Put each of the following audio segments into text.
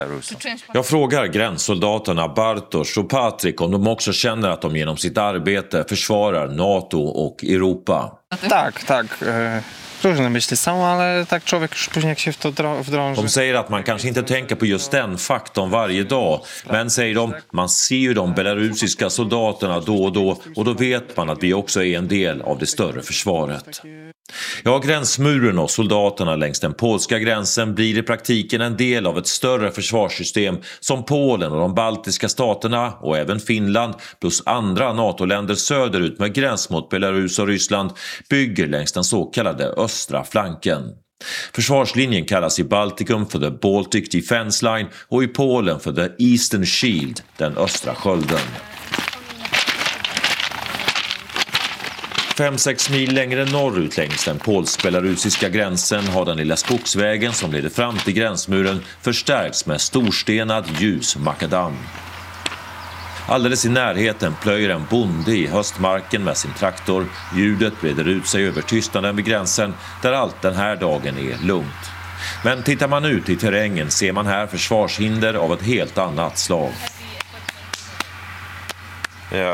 Jag frågar gränssoldaterna Bartosz och Patryk om de också känner att de genom sitt arbete försvarar NATO och Europa. Tak. Różne myśli są, ale tak człowiek już później jak się w to wdrąży. De säger att man kanske inte tänker på just den faktorn varje dag, men säger de, man ser ju de belarusiska soldaterna då och då vet man att vi också är en del av det större försvaret. Ja, gränsmuren och soldaterna längs den polska gränsen blir i praktiken en del av ett större försvarssystem som Polen och de baltiska staterna och även Finland plus andra NATO-länder söderut med gräns mot Belarus och Ryssland bygger längs den så kallade östra flanken. Försvarslinjen kallas i Baltikum för The Baltic Defense Line och i Polen för The Eastern Shield, den östra skölden. 5-6 mil längre norrut längs den polsk-belarusiska gränsen har den lilla skogsvägen som leder fram till gränsmuren förstärkts med storstenad ljus makadam. Alldeles i närheten plöjer en bonde i höstmarken med sin traktor. Ljudet breder ut sig över tystnaden vid gränsen där allt den här dagen är lugnt. Men tittar man ut i terrängen ser man här försvarshinder av ett helt annat slag. Yeah.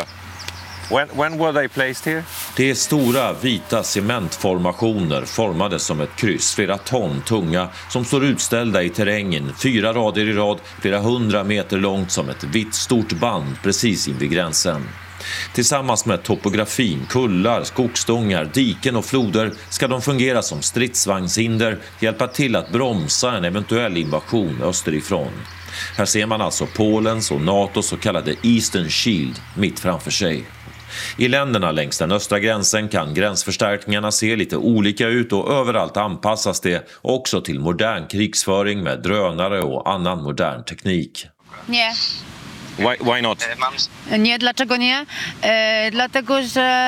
When were they placed here? Det är stora vita cementformationer formade som ett kryss, flera ton tunga, som står utställda i terrängen, 4 rader i rad, flera 100 meter långt som ett vitt stort band precis invid gränsen. Tillsammans med topografin, kullar, skogsstångar, diken och floder ska de fungera som stridsvagnshinder, hjälpa till att bromsa en eventuell invasion österifrån. Här ser man alltså Polens och NATOs så kallade Eastern Shield mitt framför sig. I länderna längs den östra gränsen kan gränsförstärkningarna se lite olika ut och överallt anpassas det också till modern krigsföring med drönare och annan modern teknik. Nie. Why not? Nie, dlaczego nie? Dlatego,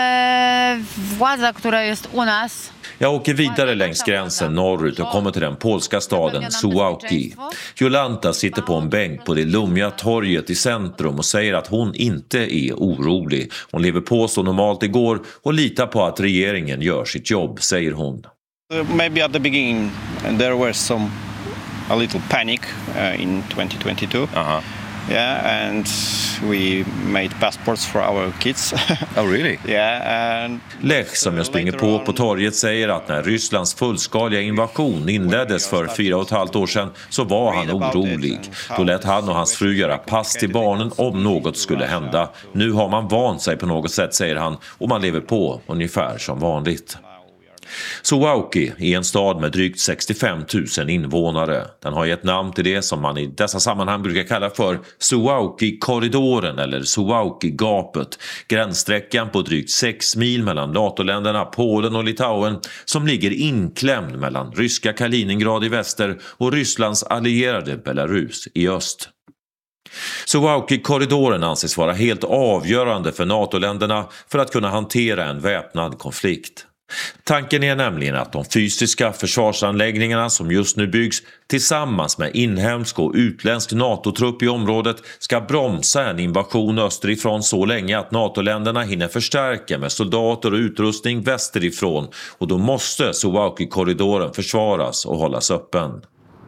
że władza, która jest u nas... Jag åker vidare längs gränsen norrut och kommer till den polska staden Suwałki. Jolanta sitter på en bänk på det lummiga torget i centrum och säger att hon inte är orolig. Hon lever på så normalt igår och litar på att regeringen gör sitt jobb, säger hon. Maybe at the beginning there was a little panic in 2022. Yeah, and we made passports for our kids. Oh, really? Yeah, and Lech, som jag springer på torget, säger att när Rysslands fullskaliga invasion inleddes för 4,5 år sedan så var han orolig. Då lät han och hans fru göra pass till barnen om något skulle hända. Nu har man vant sig på något sätt, säger han, och man lever på ungefär som vanligt. Suwałki är en stad med drygt 65 000 invånare. Den har gett namn till det som man i dessa sammanhang brukar kalla för Suwałki-korridoren eller Suwałki-gapet. Gränssträckan på drygt 6 mil mellan NATO-länderna Polen och Litauen som ligger inklämd mellan ryska Kaliningrad i väster och Rysslands allierade Belarus i öst. Suwałki-korridoren anses vara helt avgörande för NATO-länderna för att kunna hantera en väpnad konflikt. Tanken är nämligen att de fysiska försvarsanläggningarna som just nu byggs tillsammans med inhemsk och utländsk NATO-trupp i området ska bromsa en invasion österifrån så länge att NATO-länderna hinner förstärka med soldater och utrustning västerifrån, och då måste Suwałki-korridoren försvaras och hållas öppen.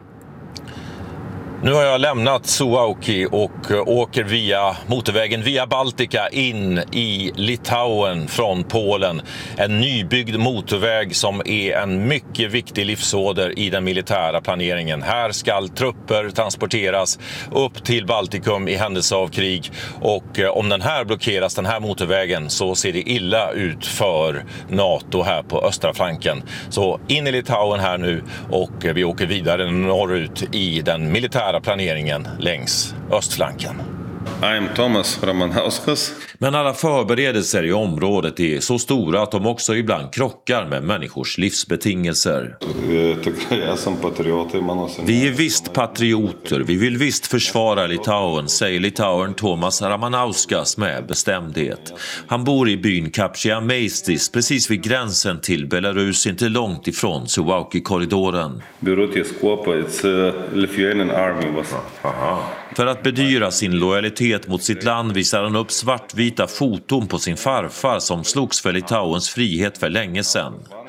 Nu har jag lämnat Suwałki och åker via motorvägen via Baltika in i Litauen från Polen. En nybyggd motorväg som är en mycket viktig livsåder i den militära planeringen. Här ska trupper transporteras upp till Baltikum i händelse av krig, och om den här blockeras, den här motorvägen, så ser det illa ut för NATO här på östra flanken. Så in i Litauen här nu, och vi åker vidare norrut i den militära planeringen längs östflanken. I'm Tomas Ramanauskas. Men alla förberedelser i området är så stora att de också ibland krockar med människors livsbetingelser. Vi är visst patrioter, vi vill visst försvara Litauen, säger litauern Tomas Ramanauskas med bestämdhet. Han bor i byn Kapčiamaistis, precis vid gränsen till Belarus, inte långt ifrån Suwałki-korridoren. För att bedyra sin lojalitet mot sitt land visar han upp svartvita foton på sin farfar som slogs för Litauens frihet för länge sedan.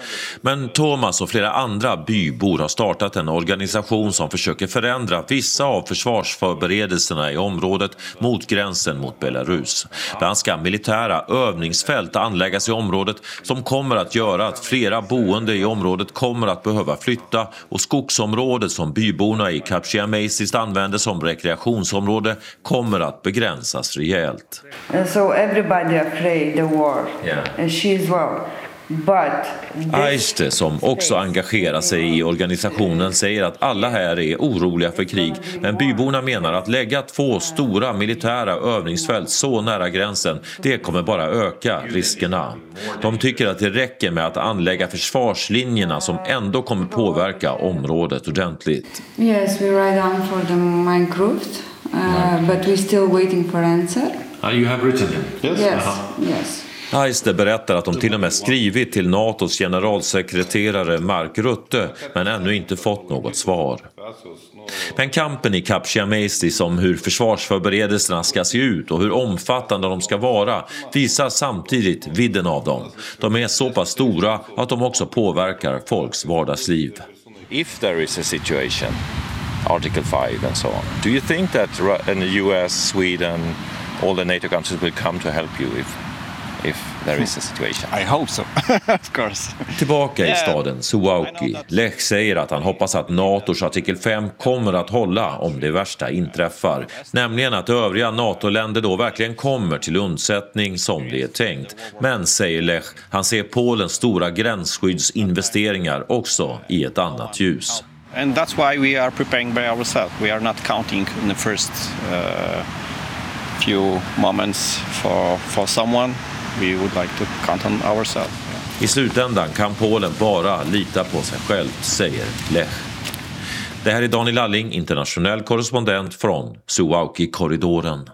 Men Thomas och flera andra bybor har startat en organisation som försöker förändra vissa av försvarsförberedelserna i området mot gränsen mot Belarus. Bland annat ska militära övningsfält anläggas i området som kommer att göra att flera boende i området kommer att behöva flytta, och skogsområdet som byborna i Kapchiamaisis använder som rekreationsområde kommer att begränsas rejält. So everybody afraid the war. And she as well. Aiste, som också engagerar sig i organisationen, säger att alla här är oroliga för krig, men byborna menar att lägga 2 stora militära övningsfält så nära gränsen, det kommer bara öka riskerna. De tycker att det räcker med att anlägga försvarslinjerna som ändå kommer påverka området ordentligt. Yes, we write down for the Minecraft, but we're still waiting for answer. You have written them? Yes. Aiste berättar att de till och med skrivit till NATOs generalsekreterare Mark Rutte, men ännu inte fått något svar. Men kampen i Kapchiamaisis om hur försvarsförberedelserna ska se ut och hur omfattande de ska vara visar samtidigt vidden av dem. De är så pass stora att de också påverkar folks vardagsliv. If there is a situation, Article 5 and so on, do you think that the US, Sweden, all the NATO countries will come to help you if there is a situation? I hope so, of course. Tillbaka i staden Suwałki, Lech säger att han hoppas att NATOs artikel 5 kommer att hålla om det värsta inträffar. Nämligen att övriga NATO-länder då verkligen kommer till undsättning som det är tänkt. Men, säger Lech, han ser Polens stora gränsskyddsinvesteringar också i ett annat ljus. And that's why we are preparing by ourselves. We are not counting in the first few moments for someone. We would like to count on ourselves. I slutändan kan Polen bara lita på sig själv, säger Lech. Det här är Daniel Lalling, internationell korrespondent från Suwałki-korridoren.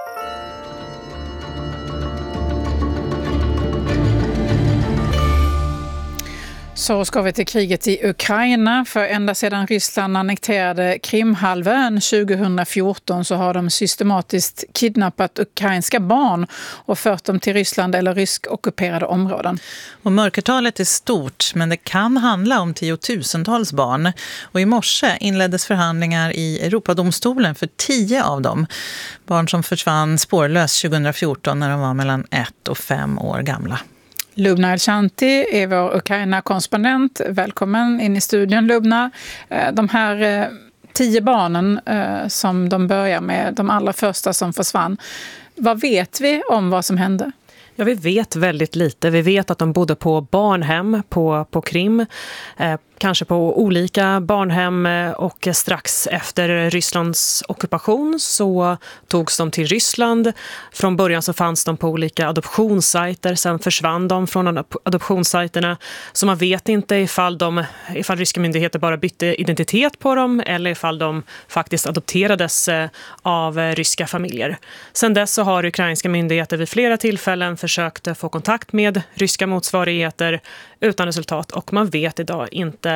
Så ska vi till kriget i Ukraina, för ända sedan Ryssland annekterade Krimhalvön 2014 så har de systematiskt kidnappat ukrainska barn och fört dem till Ryssland eller ryskockuperade områden. Och mörkertalet är stort, men det kan handla om tiotusentals barn. Och i morse inleddes förhandlingar i Europadomstolen för 10 av dem. Barn som försvann spårlöst 2014 när de var mellan 1 och 5 år gamla. Lubna Elchanti är vår Ukraina-korrespondent. Välkommen in i studion, Lubna. De här 10 barnen som de börjar med, de allra första som försvann. Vad vet vi om vad som hände? Ja, vi vet väldigt lite. Vi vet att de bodde på barnhem på Krim. Kanske på olika barnhem, och strax efter Rysslands ockupation så togs de till Ryssland. Från början så fanns de på olika adoptionssajter, sen försvann de från adoptionssajterna. Så man vet inte ifall ryska myndigheter bara bytte identitet på dem eller ifall de faktiskt adopterades av ryska familjer. Sen dess så har ukrainska myndigheter vid flera tillfällen försökt få kontakt med ryska motsvarigheter utan resultat, och man vet idag inte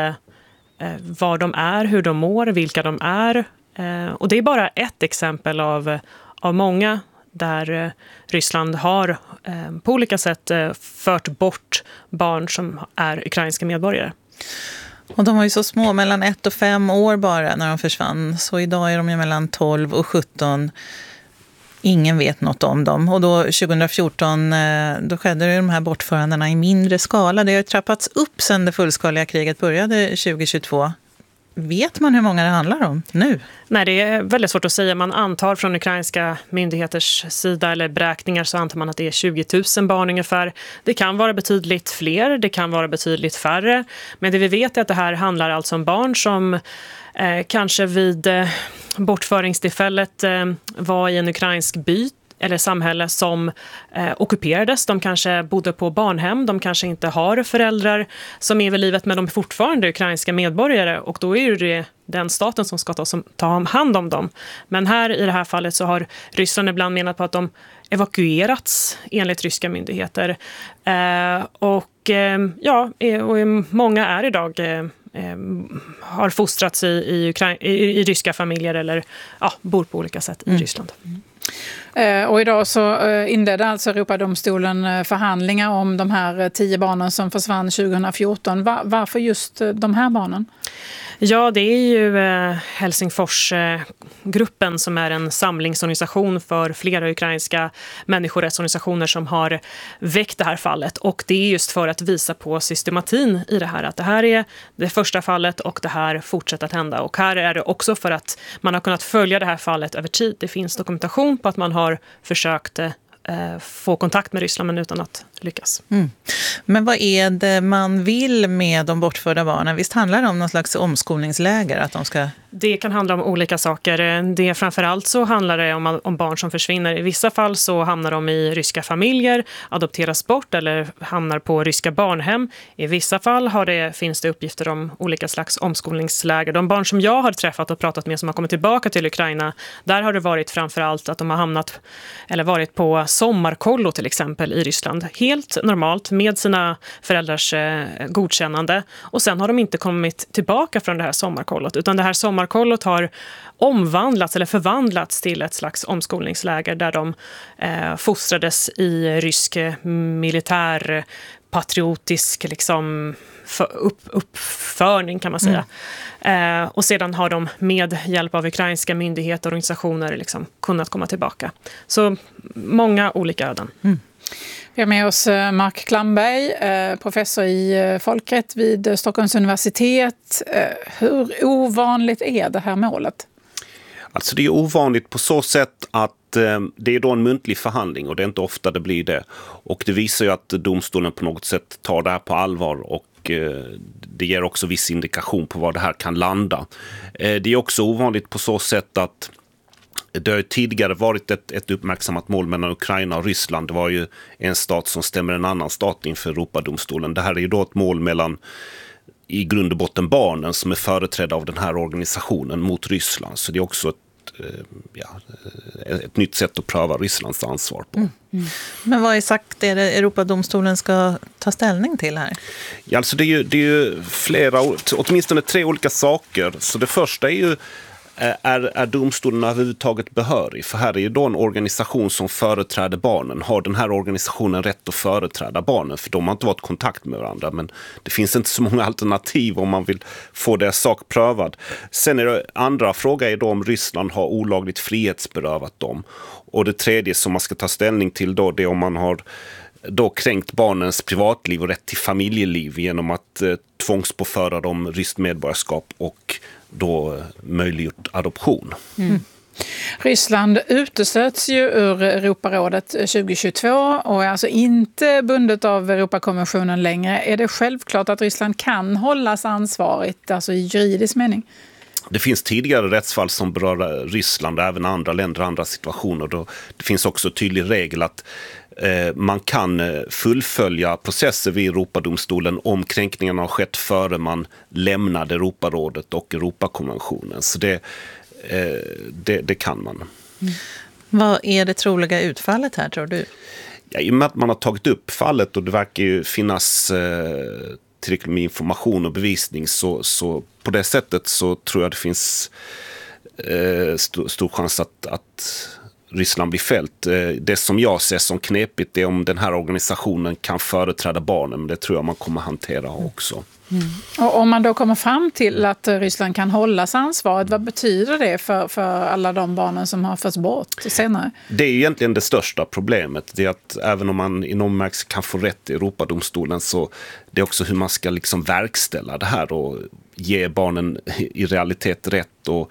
var de är, hur de mår, vilka de är. Och det är bara ett exempel av många där Ryssland har på olika sätt fört bort barn som är ukrainska medborgare. Och de var ju så små, mellan 1 och 5 år bara när de försvann. Så idag är de ju mellan 12 och 17. Ingen vet något om dem. Och då 2014 då skedde de här bortförandena i mindre skala. Det har trappats upp sedan det fullskaliga kriget började 2022. Vet man hur många det handlar om nu? Nej, det är väldigt svårt att säga. Man antar från ukrainska myndigheters sida eller beräkningar så antar man att det är 20 000 barn ungefär. Det kan vara betydligt fler, det kan vara betydligt färre. Men det vi vet är att det här handlar alltså om barn som kanske vid bortföringstillfället var i en ukrainsk by eller samhälle som ockuperades. De kanske bodde på barnhem, de kanske inte har föräldrar som är vid livet, men de är fortfarande ukrainska medborgare, och då är det den staten som ska ta hand om dem. Men här i det här fallet så har Ryssland ibland menat på att de evakuerats enligt ryska myndigheter. Och många är idag har fostrats i ryska familjer eller bor på olika sätt i Ryssland. Och idag så inledde alltså Europadomstolen förhandlingar om de här 10 barnen som försvann 2014. Varför just de här barnen? Ja, det är ju Helsingforsgruppen som är en samlingsorganisation för flera ukrainska människorättsorganisationer som har väckt det här fallet. Och det är just för att visa på systematin i det här. Att det här är det första fallet och det här fortsätter att hända. Och här är det också för att man har kunnat följa det här fallet över tid. Det finns dokumentation på att man har försökt få kontakt med Ryssland men utan att lyckas. Men vad är det man vill med de bortförda barnen? Visst handlar det om någon slags omskolningsläger? Att de ska... Det kan handla om olika saker. Det framförallt så handlar det om barn som försvinner. I vissa fall så hamnar de i ryska familjer, adopteras bort eller hamnar på ryska barnhem. I vissa fall finns det uppgifter om olika slags omskolningsläger. De barn som jag har träffat och pratat med som har kommit tillbaka till Ukraina, där har det varit framförallt att de har hamnat eller varit på sommarkollo till exempel i Ryssland. Helt normalt med sina föräldrars godkännande. Och sen har de inte kommit tillbaka från det här sommarkollot, utan det här sommarkollot har omvandlats eller förvandlats till ett slags omskolningsläger där de fostrades i rysk militär patriotisk liksom uppförning kan man säga. Och sedan har de med hjälp av ukrainska myndigheter och organisationer liksom kunnat komma tillbaka. Så många olika öden. Vi har med oss Mark Klamberg, professor i folkrätt vid Stockholms universitet. Hur ovanligt är det här målet? Alltså det är ovanligt på så sätt att det är då en muntlig förhandling och det är inte ofta det blir det. Och det visar ju att domstolen på något sätt tar det här på allvar och det ger också viss indikation på var det här kan landa. Det är också ovanligt på så sätt att det har ju tidigare varit ett uppmärksammat mål mellan Ukraina och Ryssland. Det var ju en stat som stämmer en annan stat inför Europadomstolen. Det här är ju då ett mål mellan i grund och botten barnen som är företrädda av den här organisationen mot Ryssland. Så det är också ett nytt sätt att pröva Rysslands ansvar på. Men vad exakt är det Europadomstolen ska ta ställning till här? Ja, alltså det är ju åtminstone 3 olika saker. Så det första är ju är domstolen överhuvudtaget behörig? För här är ju då en organisation som företräder barnen. Har den här organisationen rätt att företräda barnen? För de har inte varit i kontakt med varandra. Men det finns inte så många alternativ om man vill få deras sak prövad. Sen är det andra fråga är då om Ryssland har olagligt frihetsberövat dem. Och det tredje som man ska ta ställning till då det är om man har då kränkt barnens privatliv och rätt till familjeliv genom att tvångspåföra dem ryskt medborgarskap och då möjliggjort adoption. Ryssland uteslöts ju ur Europarådet 2022 och är alltså inte bundet av Europakonventionen längre. Är det självklart att Ryssland kan hållas ansvarigt, alltså i juridisk mening? Det finns tidigare rättsfall som berör Ryssland och även andra länder och andra situationer. Det finns också en tydlig regel att man kan fullfölja processer vid Europadomstolen om kränkningarna har skett före man lämnade Europarådet och Europakonventionen. Så det kan man. Vad är det troliga utfallet här, tror du? Ja, i och med att man har tagit upp fallet och det verkar ju finnas tillräckligt med information och bevisning så på det sättet så tror jag det finns stor chans att Ryssland blir fällt. Det som jag ser som knepigt är om den här organisationen kan företräda barnen, men det tror jag man kommer hantera också. Och om man då kommer fram till att Ryssland kan hållas ansvaret, vad betyder det för alla de barnen som har förts bort senare? Det är egentligen det största problemet. Det är att även om man i någon märks kan få rätt i Europadomstolen så det är också hur man ska liksom verkställa det här och ge barnen i realitet rätt och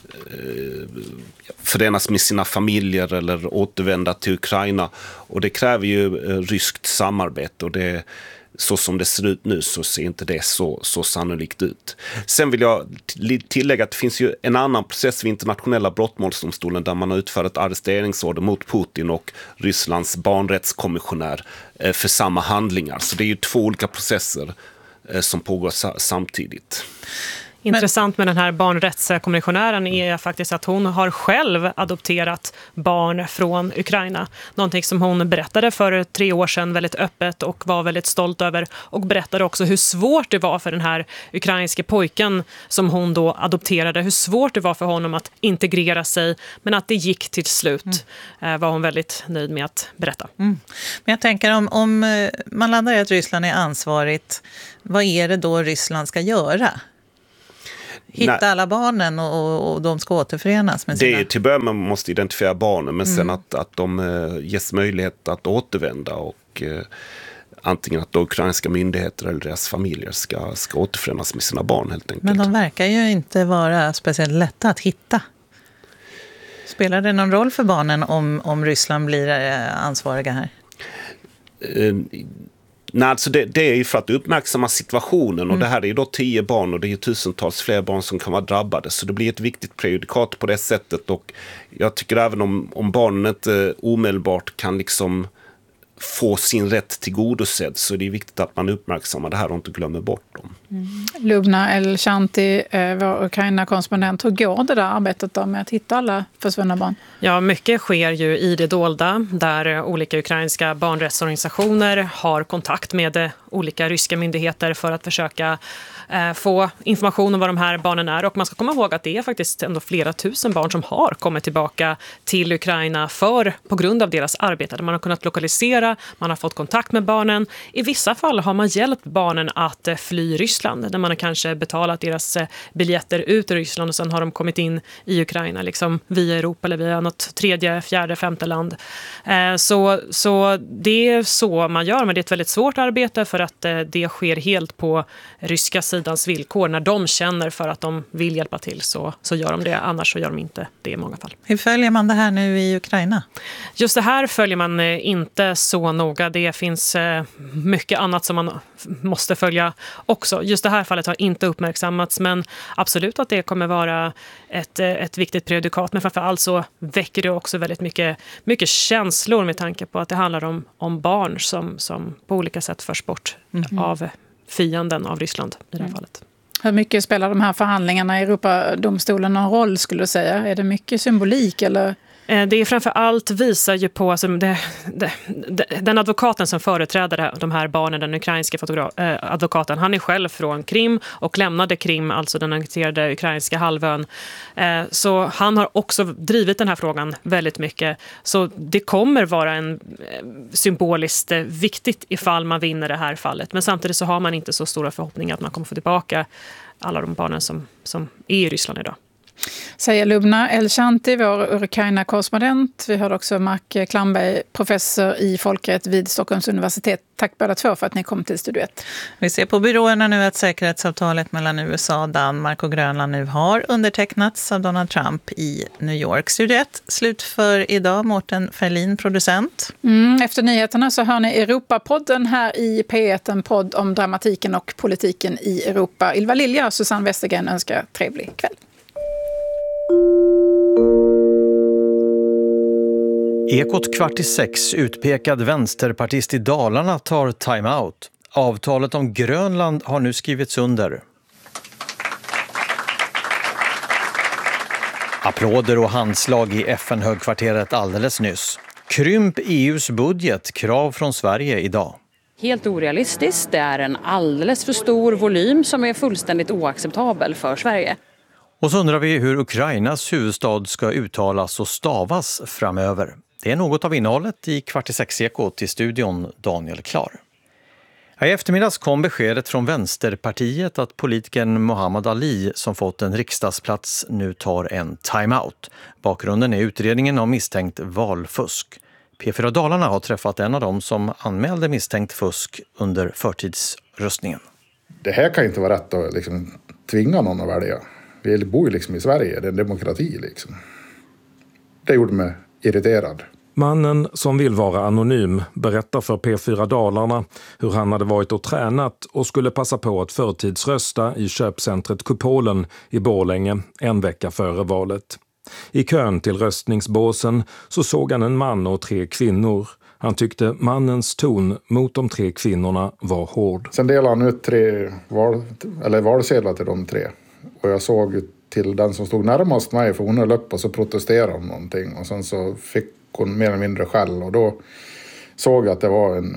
förenas med sina familjer eller återvända till Ukraina. Och det kräver ju ryskt samarbete och det så som det ser ut nu så ser inte det så sannolikt ut. Sen vill jag tillägga att det finns ju en annan process vid internationella brottmålsdomstolen där man har utfört arresteringsorder mot Putin och Rysslands barnrättskommissionär för samma handlingar. Så det är ju 2 olika processer som pågår samtidigt. Intressant med den här barnrättskommissionären är faktiskt att hon har själv adopterat barn från Ukraina. Någonting som hon berättade för 3 år sedan väldigt öppet och var väldigt stolt över. Och berättade också hur svårt det var för den här ukrainske pojken som hon då adopterade. Hur svårt det var för honom att integrera sig, men att det gick till slut var hon väldigt nöjd med att berätta. Men jag tänker om man landar i att Ryssland är ansvarigt, vad är det då Ryssland ska göra? Hitta alla barnen och de ska återförenas med sina... Det är till början man måste identifiera barnen, men sen att de ges möjlighet att återvända och antingen att ukrainska myndigheter eller deras familjer ska återförenas med sina barn helt enkelt. Men de verkar ju inte vara speciellt lätta att hitta. Spelar det någon roll för barnen om Ryssland blir ansvariga här? Nej, alltså det är ju för att uppmärksamma situationen och det här är ju då 10 barn och det är ju tusentals fler barn som kan vara drabbade, så det blir ett viktigt prejudikat på det sättet, och jag tycker även om barnen inte omedelbart kan liksom få sin rätt tillgodosedd, så det är viktigt att man uppmärksammar det här och inte glömmer bort dem. Lubna El-Shanti, vår Ukraina-korrespondent, hur går det där arbetet då med att hitta alla försvunna barn? Ja, mycket sker ju i det dolda, där olika ukrainska barnrättsorganisationer har kontakt med olika ryska myndigheter för att försöka få information om vad de här barnen är. Och man ska komma ihåg att det är faktiskt ändå flera tusen barn som har kommit tillbaka till Ukraina på grund av deras arbete. Där man har kunnat lokalisera, man har fått kontakt med barnen. I vissa fall har man hjälpt barnen att fly Ryssland, där man har kanske betalat deras biljetter ut ur Ryssland och sen har de kommit in i Ukraina liksom via Europa eller via något 3:e, 4:e, 5:e land. Så det är så man gör, men det är ett väldigt svårt arbete för att det sker helt på ryska sidans villkor. När de känner för att de vill hjälpa till så gör de det, annars så gör de inte det i många fall. Hur följer man det här nu i Ukraina? Just det här följer man inte så noga. Det finns mycket annat som man måste följa också. Just det här fallet har inte uppmärksammats, men absolut att det kommer vara ett viktigt prejudikat. Men framförallt så väcker det också väldigt mycket känslor med tanke på att det handlar om barn som på olika sätt förs bort av fienden av Ryssland i det här fallet. Hur mycket spelar de här förhandlingarna i Europadomstolen någon roll, skulle du säga? Är det mycket symbolik eller... Det är framförallt visar ju på alltså, den advokaten som företräder de här barnen, den ukrainska advokaten, han är själv från Krim och lämnade Krim, alltså den annekterade ukrainska halvön. Så han har också drivit den här frågan väldigt mycket. Så det kommer vara en symboliskt viktigt ifall man vinner det här fallet. Men samtidigt så har man inte så stora förhoppningar att man kommer få tillbaka alla de barnen som är i Ryssland idag. Säger Lubna El-Shanti, vår Ukraina-korrespondent. Vi hörde också Mark Klamberg, professor i folkrätt vid Stockholms universitet. Tack båda två för att ni kom till Studio 1. Vi ser på byråerna nu att säkerhetsavtalet mellan USA, Danmark och Grönland nu har undertecknats av Donald Trump i New York. Studio 1, slut för idag. Mårten Ferlin, producent. Efter nyheterna så hör ni Europapodden här i P1, en podd om dramatiken och politiken i Europa. Ylva Lilja och Susanne Westergren önskar trevlig kväll. Ekot 5:45, utpekad vänsterpartist i Dalarna tar time-out. Avtalet om Grönland har nu skrivits under. Applåder och handslag i FN-högkvarteret alldeles nyss. Krymp EUs budget, krav från Sverige idag. Helt orealistiskt, det är en alldeles för stor volym som är fullständigt oacceptabel för Sverige. Och så undrar vi hur Ukrainas huvudstad ska uttalas och stavas framöver. Det är något av innehållet i 5:45 till studion Daniel Klar. I eftermiddags kom beskedet från Vänsterpartiet att politikern Muhammad Ali, som fått en riksdagsplats, nu tar en timeout. Bakgrunden är utredningen om misstänkt valfusk. P4 Dalarna har träffat en av dem som anmälde misstänkt fusk under förtidsröstningen. Det här kan inte vara rätt att liksom tvinga någon att välja. Vi bor ju liksom i Sverige, det är en demokrati liksom. Det gjorde mig irriterad. Mannen som vill vara anonym berättar för P4 Dalarna hur han hade varit och tränat och skulle passa på att förtidsrösta i köpcentret Kupolen i Borlänge en vecka före valet. I kön till röstningsbåsen så såg han en man och 3 kvinnor. Han tyckte mannens ton mot de 3 kvinnorna var hård. Sen delade han ut 3 valsedlar till de 3. Och jag såg till den som stod närmast mig, för hon höll upp och så protesterade om någonting. Och sen så fick hon mer eller mindre skäll och då såg jag att det var en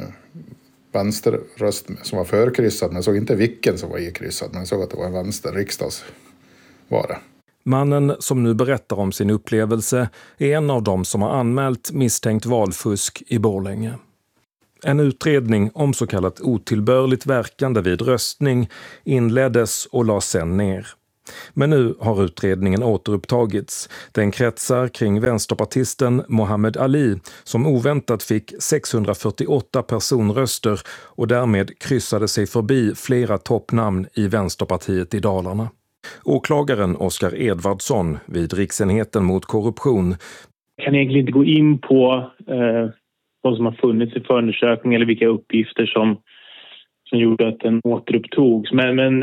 vänsterröst som var förkryssad. Men jag såg inte vilken som var ikryssad, men jag såg att det var en vänsterriksdags var det. Mannen som nu berättar om sin upplevelse är en av dem som har anmält misstänkt valfusk i Borlänge. En utredning om så kallat otillbörligt verkande vid röstning inleddes och lades sen ner. Men nu har utredningen återupptagits. Den kretsar kring vänsterpartisten Mohammed Ali som oväntat fick 648 personröster och därmed kryssade sig förbi flera toppnamn i Vänsterpartiet i Dalarna. Åklagaren Oskar Edvardsson vid Riksenheten mot korruption. Jag kan egentligen inte gå in på vad som har funnits i förundersökning eller vilka uppgifter som gjorde att den återupptogs. Men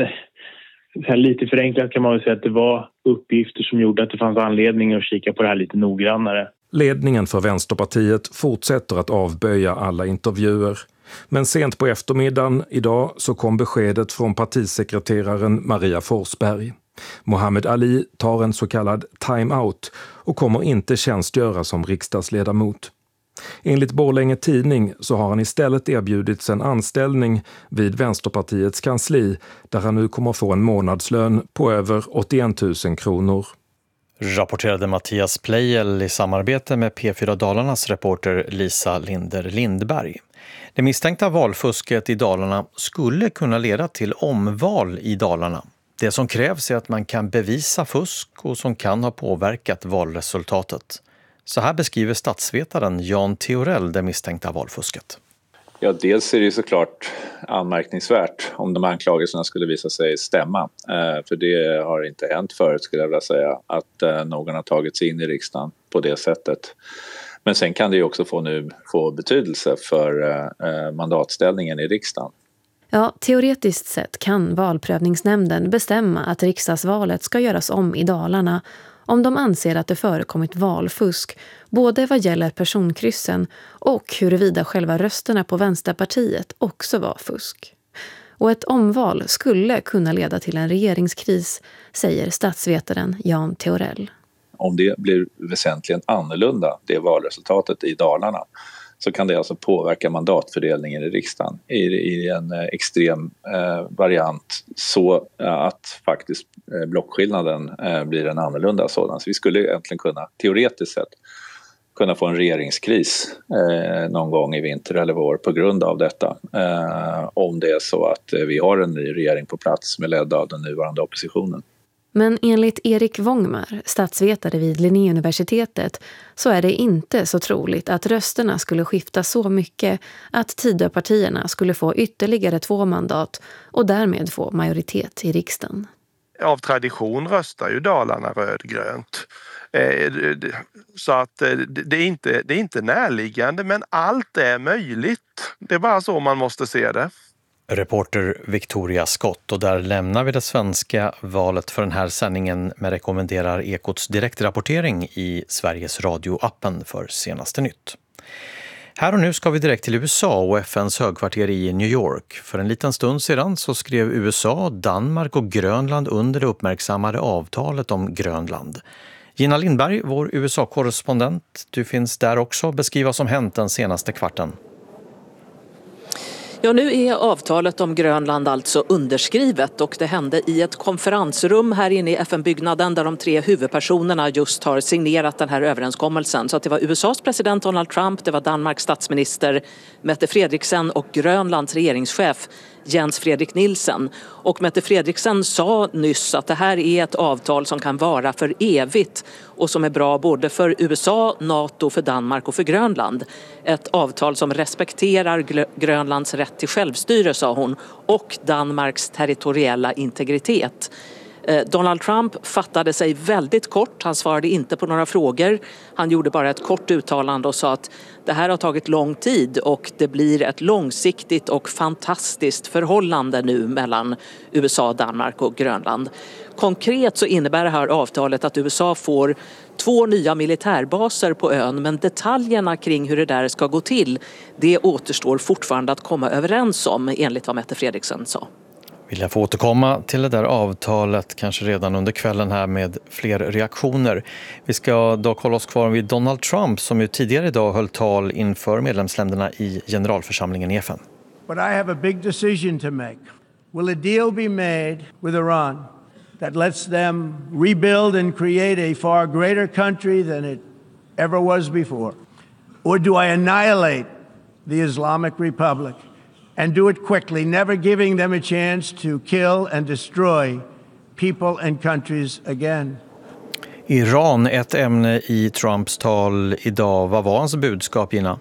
lite förenklat kan man väl säga att det var uppgifter som gjorde att det fanns anledning att kika på det här lite noggrannare. Ledningen för Vänsterpartiet fortsätter att avböja alla intervjuer. Men sent på eftermiddagen idag så kom beskedet från partisekreteraren Maria Forsberg. Mohammed Ali tar en så kallad time-out och kommer inte tjänstgöra som riksdagsledamot. Enligt Borlänge Tidning så har han istället erbjudits en anställning vid Vänsterpartiets kansli där han nu kommer få en månadslön på över 81 000 kronor. Rapporterade Mattias Pleijel i samarbete med P4 Dalarnas reporter Lisa Linder Lindberg. Det misstänkta valfusket i Dalarna skulle kunna leda till omval i Dalarna. Det som krävs är att man kan bevisa fusk och som kan ha påverkat valresultatet. Så här beskriver statsvetaren Jan Theorell det misstänkta valfusket. Ja, dels är det såklart anmärkningsvärt om de anklagelserna skulle visa sig stämma. För det har inte hänt förut, skulle jag vilja säga, att någon har tagit sig in i riksdagen på det sättet. Men sen kan det ju också få betydelse för mandatställningen i riksdagen. Ja, teoretiskt sett kan valprövningsnämnden bestämma att riksdagsvalet ska göras om i Dalarna om de anser att det förekommit valfusk, både vad gäller personkryssen och huruvida själva rösterna på Vänsterpartiet också var fusk. Och ett omval skulle kunna leda till en regeringskris, säger statsvetaren Jan Theorell. Om det blir väsentligen annorlunda, det valresultatet i Dalarna, så kan det alltså påverka mandatfördelningen i riksdagen i en extrem variant så att faktiskt blockskillnaden blir en annorlunda sådan. Så vi skulle egentligen kunna, teoretiskt sett, kunna få en regeringskris någon gång i vinter eller vår på grund av detta. Om det är så att vi har en ny regering på plats med ledd av den nuvarande oppositionen. Men enligt Erik Wångmar, statsvetare vid Linnéuniversitetet, så är det inte så troligt att rösterna skulle skifta så mycket att Tidöpartierna skulle få ytterligare 2 mandat och därmed få majoritet i riksdagen. Av tradition röstar ju Dalarna rödgrönt. Så att det är inte närliggande, men allt är möjligt. Det är bara så man måste se det. Reporter Victoria Skott, och där lämnar vi det svenska valet för den här sändningen med rekommenderar Ekots direktrapportering i Sveriges Radio-appen för senaste nytt. Här och nu ska vi direkt till USA och FNs högkvarter i New York. För en liten stund sedan så skrev USA, Danmark och Grönland under det uppmärksammade avtalet om Grönland. Gina Lindberg, vår USA-korrespondent, du finns där också. Beskriva vad som hänt den senaste kvarten. Ja, nu är avtalet om Grönland alltså underskrivet och det hände i ett konferensrum här inne i FN-byggnaden där de 3 huvudpersonerna just har signerat den här överenskommelsen. Så att det var USAs president Donald Trump, det var Danmarks statsminister Mette Frederiksen och Grönlands regeringschef Jens Fredrik Nielsen. Och Mette Frederiksen sa nyss att det här är ett avtal som kan vara för evigt och som är bra både för USA, NATO, för Danmark och för Grönland. Ett avtal som respekterar Grönlands rätt till självstyre, sa hon, och Danmarks territoriella integritet. Donald Trump fattade sig väldigt kort, han svarade inte på några frågor. Han gjorde bara ett kort uttalande och sa att det här har tagit lång tid och det blir ett långsiktigt och fantastiskt förhållande nu mellan USA, Danmark och Grönland. Konkret så innebär det här avtalet att USA får 2 nya militärbaser på ön, men detaljerna kring hur det där ska gå till, det återstår fortfarande att komma överens om, enligt vad Mette Frederiksen sa. Vill jag få återkomma till det där avtalet kanske redan under kvällen här med fler reaktioner. Vi ska dock hålla oss kvar vid Donald Trump som ju tidigare idag höll tal inför medlemsländerna i generalförsamlingen i FN. But I have a big decision to make. Will a deal be made with Iran that lets them rebuild and create a far greater country than it ever was before? Or do I annihilate the Islamic Republic and do it quickly, never giving them a chance to kill and destroy people and countries again? Iran, ett ämne i Trumps tal idag. Vad var hans budskap, Gina?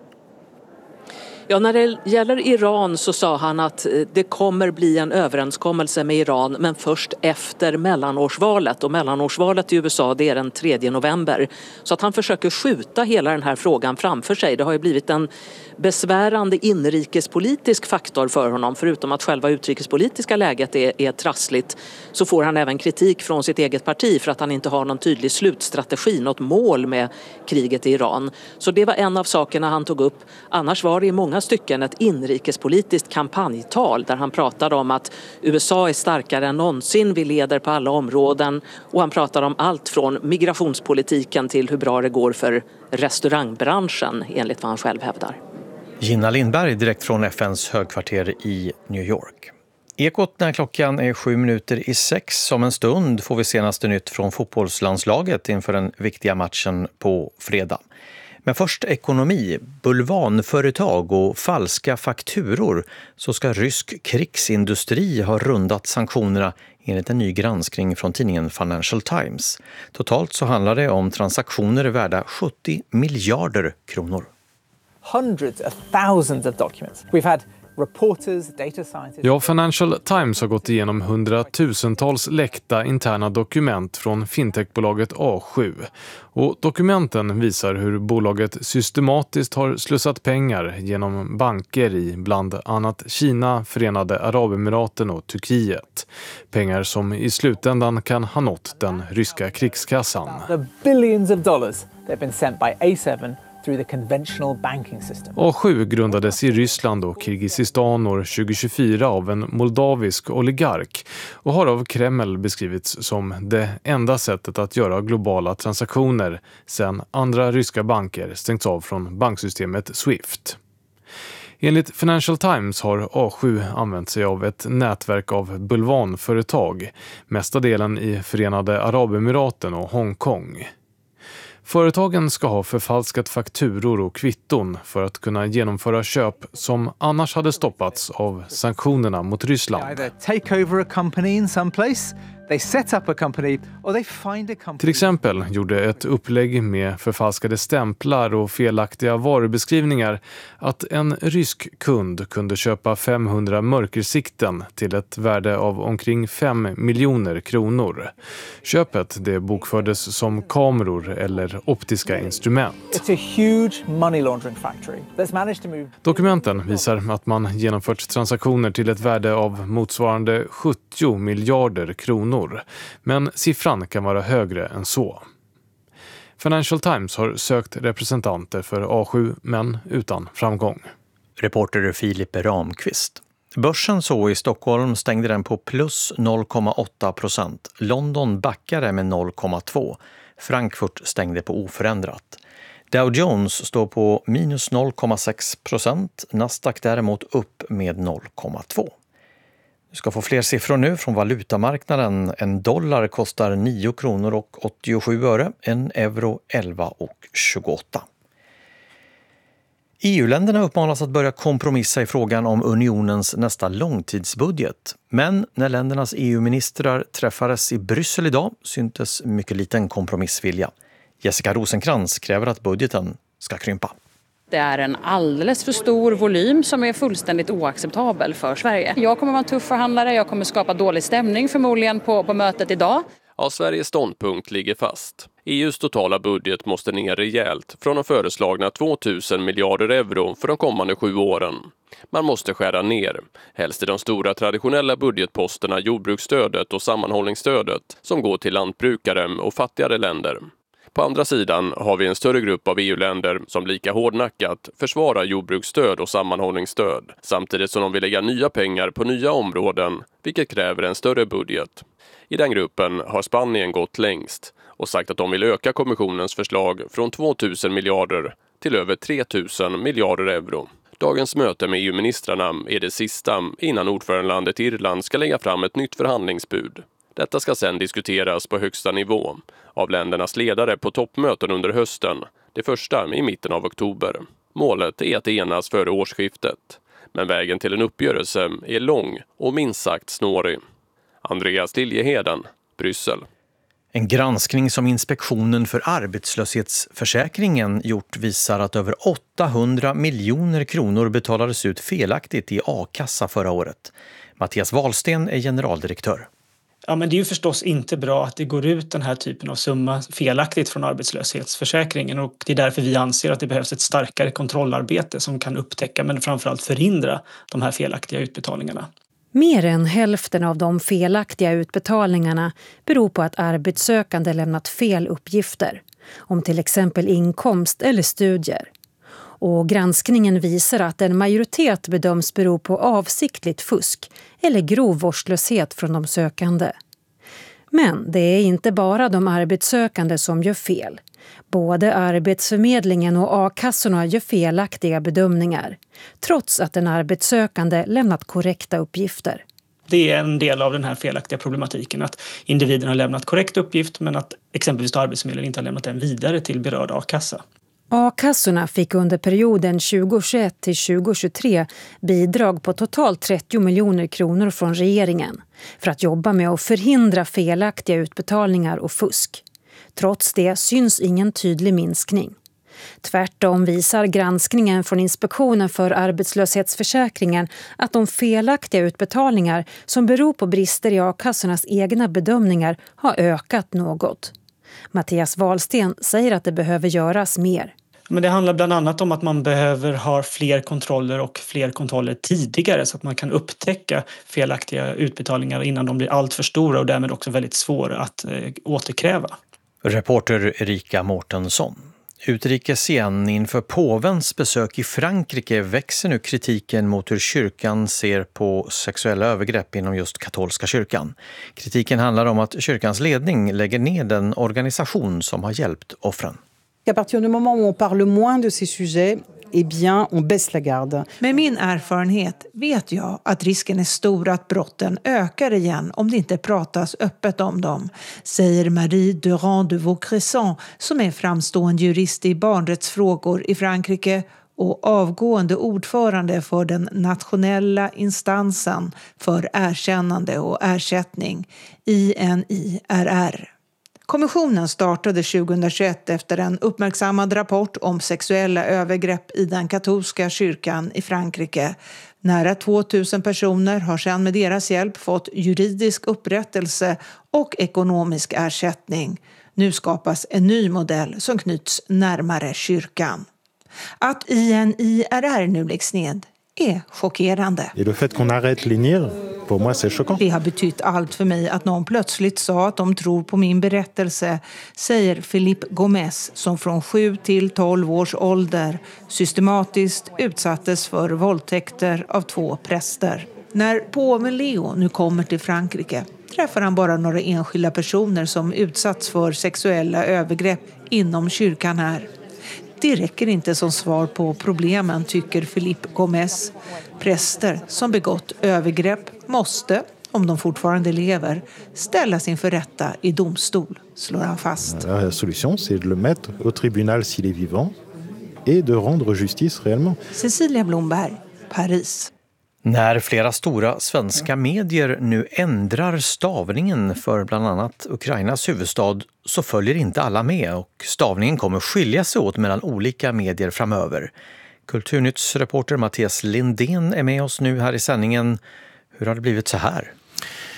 Ja, när det gäller Iran så sa han att det kommer bli en överenskommelse med Iran men först efter mellanårsvalet. Och mellanårsvalet i USA det är den 3 november. Så att han försöker skjuta hela den här frågan framför sig. Det har ju blivit en besvärande inrikespolitisk faktor för honom. Förutom att själva utrikespolitiska läget är trassligt så får han även kritik från sitt eget parti för att han inte har någon tydlig slutstrategi, något mål med kriget i Iran. Så det var en av sakerna han tog upp. Annars var det i många stycken ett inrikespolitiskt kampanjtal där han pratade om att USA är starkare än någonsin, vi leder på alla områden och han pratade om allt från migrationspolitiken till hur bra det går för restaurangbranschen enligt vad han själv hävdar. Gina Lindberg direkt från FNs högkvarter i New York. Ekot när klockan är 7:07. Som en stund får vi senaste nytt från fotbollslandslaget inför den viktiga matchen på fredag. Men först ekonomi, bulvanföretag och falska fakturor så ska rysk krigsindustri ha rundat sanktionerna enligt en ny granskning från tidningen Financial Times. Totalt så handlar det om transaktioner värda 70 miljarder kronor. Hundreds of thousands of documents. We've had reporters, data scientists... Ja, Financial Times har gått igenom hundratusentals läckta interna dokument från fintechbolaget A7. Och dokumenten visar hur bolaget systematiskt har slussat pengar genom banker i bland annat Kina, Förenade Arabemiraten och Turkiet. Pengar som i slutändan kan ha nått den ryska krigskassan. The billions of dollars that have been sent by A7 through the conventional banking system. A7 grundades i Ryssland och Kirgizistan år 2024 av en moldavisk oligark och har av Kreml beskrivits som det enda sättet att göra globala transaktioner sedan andra ryska banker stängts av från banksystemet Swift. Enligt Financial Times har A7 använt sig av ett nätverk av bulvanföretag, mesta delen i Förenade Arabemiraten och Hongkong. Företagen ska ha förfalskat fakturor och kvitton för att kunna genomföra köp som annars hade stoppats av sanktionerna mot Ryssland. Till exempel gjorde ett upplägg med förfalskade stämplar och felaktiga varubeskrivningar att en rysk kund kunde köpa 500 mörkersikten till ett värde av omkring 5 miljoner kronor. Köpet det bokfördes som kameror eller optiska instrument. Dokumenten visar att man genomfört transaktioner till ett värde av motsvarande 70 miljarder kronor. Men siffran kan vara högre än så. Financial Times har sökt representanter för A7 men utan framgång. Reporter Filip Ramqvist. Börsen så i Stockholm stängde den på plus 0,8%. London backade med 0,2%. Frankfurt stängde på oförändrat. Dow Jones står på minus 0,6%. Nasdaq däremot upp med 0,2%. Du ska få fler siffror nu från valutamarknaden. En dollar kostar 9 kronor och 87 öre. En euro 11,28. EU-länderna uppmanas att börja kompromissa i frågan om unionens nästa långtidsbudget. Men när ländernas EU-ministrar träffades i Bryssel idag syntes mycket liten kompromissvilja. Jessica Rosenkrantz kräver att budgeten ska krympa. Det är en alldeles för stor volym som är fullständigt oacceptabel för Sverige. Jag kommer vara en tuff förhandlare, jag kommer skapa dålig stämning förmodligen på mötet idag. Ja, Sveriges ståndpunkt ligger fast. EUs totala budget måste ner rejält från de föreslagna 2000 miljarder euro för de kommande 7 åren. Man måste skära ner, helst i de stora traditionella budgetposterna jordbruksstödet och sammanhållningsstödet som går till lantbrukare och fattigare länder. På andra sidan har vi en större grupp av EU-länder som lika hårdnackat försvarar jordbruksstöd och sammanhållningsstöd, samtidigt som de vill lägga nya pengar på nya områden, vilket kräver en större budget. I den gruppen har Spanien gått längst och sagt att de vill öka kommissionens förslag från 2 000 miljarder till över 3 000 miljarder euro. Dagens möte med EU-ministrarna är det sista innan ordförandelandet Irland ska lägga fram ett nytt förhandlingsbud. Detta ska sedan diskuteras på högsta nivå av ländernas ledare på toppmöten under hösten, det första i mitten av oktober. Målet är att enas före årsskiftet, men vägen till en uppgörelse är lång och minst sagt snårig. Andreas Liljeheden, Bryssel. En granskning som Inspektionen för arbetslöshetsförsäkringen gjort visar att över 800 miljoner kronor betalades ut felaktigt i a-kassa förra året. Mattias Wahlsten är generaldirektör. Ja, men det är ju förstås inte bra att det går ut den här typen av summa felaktigt från arbetslöshetsförsäkringen, och det är därför vi anser att det behövs ett starkare kontrollarbete som kan upptäcka men framförallt förhindra de här felaktiga utbetalningarna. Mer än hälften av de felaktiga utbetalningarna beror på att arbetssökande lämnat fel uppgifter om till exempel inkomst eller studier. Och granskningen visar att en majoritet bedöms bero på avsiktligt fusk eller grov vårdslöshet från de sökande. Men det är inte bara de arbetssökande som gör fel. Både Arbetsförmedlingen och a-kassorna gör felaktiga bedömningar, trots att en arbetssökande lämnat korrekta uppgifter. Det är en del av den här felaktiga problematiken, att individen har lämnat korrekt uppgift men att exempelvis Arbetsförmedlingen inte har lämnat den vidare till berörd a-kassa. A-kassorna fick under perioden 2021 till 2023 bidrag på totalt 30 miljoner kronor från regeringen för att jobba med att förhindra felaktiga utbetalningar och fusk. Trots det syns ingen tydlig minskning. Tvärtom visar granskningen från Inspektionen för arbetslöshetsförsäkringen att de felaktiga utbetalningar som beror på brister i a-kassornas egna bedömningar har ökat något. Mattias Wahlsten säger att det behöver göras mer. Men det handlar bland annat om att man behöver ha fler kontroller och fler kontroller tidigare så att man kan upptäcka felaktiga utbetalningar innan de blir allt för stora och därmed också väldigt svåra att återkräva. Reporter Erika Mårtensson. Utrikes igen, inför påvens besök i Frankrike växer nu kritiken mot hur kyrkan ser på sexuella övergrepp inom just katolska kyrkan. Kritiken handlar om att kyrkans ledning lägger ner den organisation som har hjälpt offren. À partir du moment où on parle moins de ces sujets, eh bien, on baisse la garde. Med min erfarenhet vet jag att risken är stor att brotten ökar igen om det inte pratas öppet om dem, säger Marie Durand de Vaucresson som är framstående jurist i barnrättsfrågor i Frankrike och avgående ordförande för den nationella instansen för erkännande och ersättning, INIRR. Kommissionen startade 2021 efter en uppmärksammad rapport om sexuella övergrepp i den katolska kyrkan i Frankrike. Nära 2000 personer har sedan med deras hjälp fått juridisk upprättelse och ekonomisk ersättning. Nu skapas en ny modell som knyts närmare kyrkan. Att INIRR nu läggs ned är chockerande. Et le fait qu'on arrête l'INIR, pour moi c'est choquant. Det har betytt allt för mig att någon plötsligt sa att de tror på min berättelse, säger Philippe Gomez som från 7 till 12 års ålder systematiskt utsattes för våldtäkter av 2 präster. När påven Leo nu kommer till Frankrike träffar han bara några enskilda personer som utsatts för sexuella övergrepp inom kyrkan här. Det räcker inte som svar på problemen, tycker Philippe Gomez. Präster som begått övergrepp måste, om de fortfarande lever, ställas inför rätta i domstol, slår han fast. La solution c'est de le mettre au tribunal s'il est vivant et de rendre justice réellement. Cecilia Blomberg, Paris. När flera stora svenska medier nu ändrar stavningen för bland annat Ukrainas huvudstad så följer inte alla med och stavningen kommer skilja sig åt mellan olika medier framöver. Kulturnytts reporter Mattias Lindén är med oss nu här i sändningen. Hur har det blivit så här?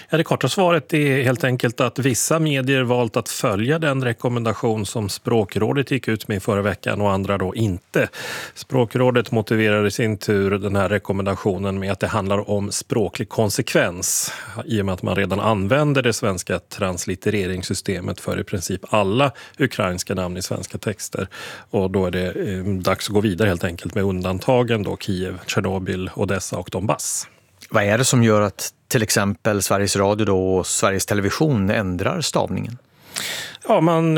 Ja, det korta svaret är helt enkelt att vissa medier valt att följa den rekommendation som Språkrådet gick ut med förra veckan och andra då inte. Språkrådet motiverar i sin tur den här rekommendationen med att det handlar om språklig konsekvens i och med att man redan använder det svenska translittereringssystemet för i princip alla ukrainska namn i svenska texter. Och då är det dags att gå vidare helt enkelt med undantagen då Kiev, Tjernobyl, Odessa och Donbass. Vad är det som gör att till exempel Sveriges Radio då och Sveriges Television ändrar stavningen? Ja, man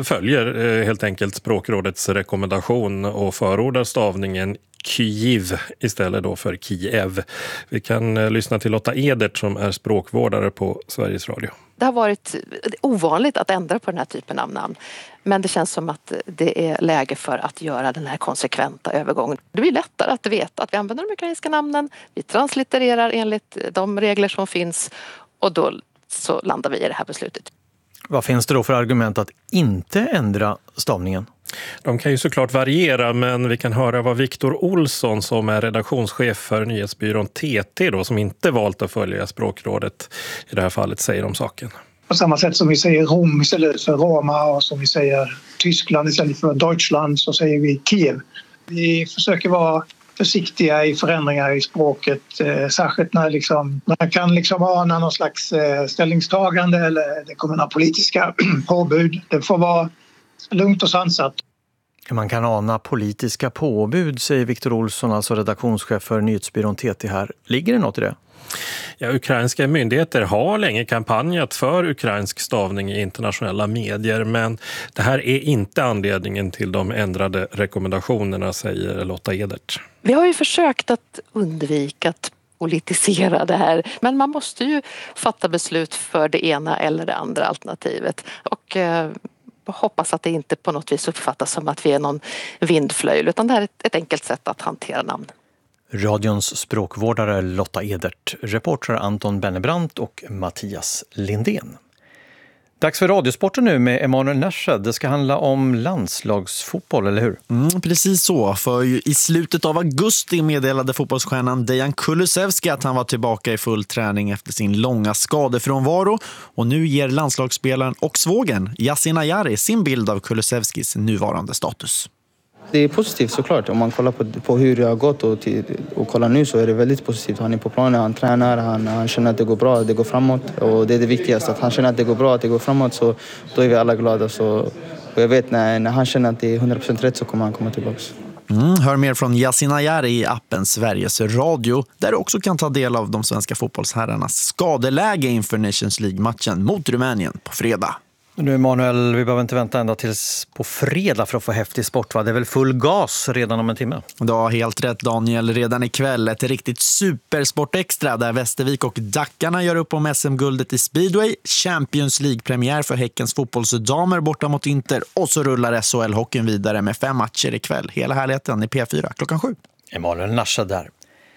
följer helt enkelt Språkrådets rekommendation och förordar stavningen Kyiv istället då för Kiev. Vi kan lyssna till Lotta Edert som är språkvårdare på Sveriges Radio. Det har varit ovanligt att ändra på den här typen av namn. Men det känns som att det är läge för att göra den här konsekventa övergången. Det blir lättare att veta att vi använder de ukrainska namnen. Vi translittererar enligt de regler som finns. Och då så landar vi i det här beslutet. Vad finns det då för argument att inte ändra stavningen? De kan ju såklart variera, men vi kan höra vad Viktor Olsson som är redaktionschef för nyhetsbyrån TT då, som inte valt att följa Språkrådet i det här fallet, säger om saken. På samma sätt som vi säger Rom istället för Roma och som vi säger Tyskland istället för Deutschland så säger vi Kiev. Vi försöker vara försiktiga i förändringar i språket, särskilt när man kan ana någon slags ställningstagande eller det kommer några politiska påbud. Det får vara lugnt och sansat. Man kan ana politiska påbud, säger Viktor Olsson, alltså redaktionschef för nyhetsbyrån TT här. Ligger det något i det? Ja, ukrainska myndigheter har länge kampanjat för ukrainsk stavning i internationella medier, men det här är inte anledningen till de ändrade rekommendationerna, säger Lotta Edert. Vi har ju försökt att undvika att politisera det här, men man måste ju fatta beslut för det ena eller det andra alternativet och hoppas att det inte på något vis uppfattas som att vi är någon vindflöjl, utan det här är ett enkelt sätt att hantera namn. Radions språkvårdare Lotta Edert, reporter Anton Bennebrant och Mattias Lindén. Dags för Radiosporten nu med Emanuel Närshed. Det ska handla om landslagsfotboll, eller hur? Precis så, för i slutet av augusti meddelade fotbollsstjärnan Dejan Kulusevski att han var tillbaka i full träning efter sin långa skadefrånvaro. Och nu ger landslagsspelaren och svågen Yasin Ayari sin bild av Kulusevskis nuvarande status. Det är positivt såklart. Om man kollar på hur det har gått och kollar nu så är det väldigt positivt. Han är på planen, han tränar, han känner att det går bra, det går framåt. Och det är det viktigaste, att han känner att det går bra, att det går framåt, så då är vi alla glada. Och jag vet när han känner att det är 100% rätt så kommer han komma tillbaka. Hör mer från Yasin Ayari i appen Sveriges Radio, där du också kan ta del av de svenska fotbollsherrarnas skadeläge inför Nations League-matchen mot Rumänien på fredag. Nu Emanuel, vi behöver inte vänta ända tills på fredag för att få häftig sport, va? Det är väl full gas redan om en timme? Du har helt rätt, Daniel. Redan ikväll ett riktigt supersportextra där Västervik och Dackarna gör upp om SM-guldet i Speedway, Champions League-premiär för Häckens fotbollsdamer borta mot Inter, och så rullar SHL-hockeyn vidare med 5 matcher ikväll. Hela härligheten i P4 klockan 7. Emanuel Närshed där.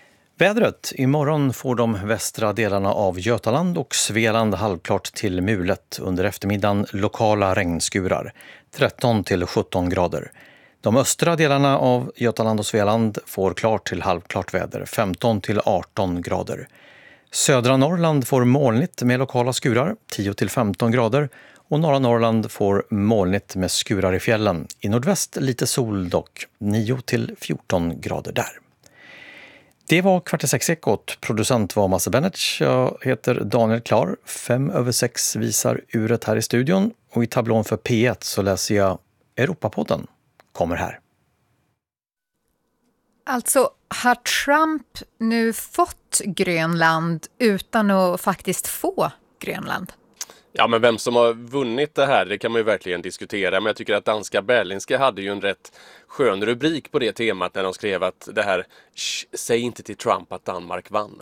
Vädret. Imorgon får de västra delarna av Götaland och Svealand halvklart till mulet. Under eftermiddagen lokala regnskurar. 13 till 17 grader. De östra delarna av Götaland och Svealand får klart till halvklart väder. 15 till 18 grader. Södra Norrland får molnigt med lokala skurar. 10 till 15 grader. Och norra Norrland får molnigt med skurar i fjällen. I nordväst lite sol dock. 9 till 14 grader där. Det var Kvart i 6-ekot. Producent var Masse Bennett. Jag heter Daniel Klar. 5:06 visar uret här i studion. Och i tablån för P1 så läser jag Europapodden. Kommer här. Alltså, har Trump nu fått Grönland utan att faktiskt få Grönland? Ja, men vem som har vunnit det här, det kan man ju verkligen diskutera. Men jag tycker att danska Berlingske hade ju en rätt skön rubrik på det temat när de skrev att det här, säg inte till Trump att Danmark vann.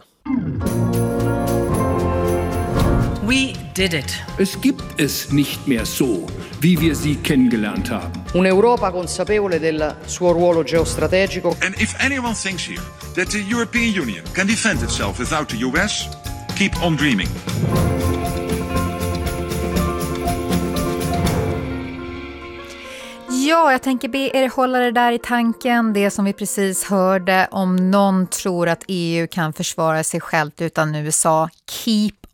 We did it. Es gibt es nicht mehr so, wie wir sie kennengelernt haben. Un'Europa consapevole del suo ruolo geostrategico. And if anyone thinks here that the European Union can defend itself without the US, keep on dreaming. Ja, jag tänker be er hålla det där i tanken. Det som vi precis hörde, om någon tror att EU kan försvara sig självt utan USA. Keep